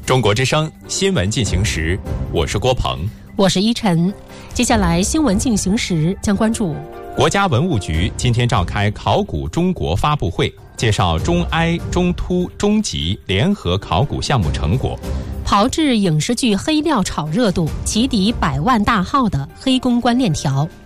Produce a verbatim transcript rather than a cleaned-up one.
中国之声新闻进行时，我是郭鹏， 我是依晨。接下来新闻进行时将关注国家文物局今天召开考古中国发布会，介绍中埃、中突、中极联合考古项目成果。 炮制影视剧《黑料》炒热度，启底百万大号的黑公关链条。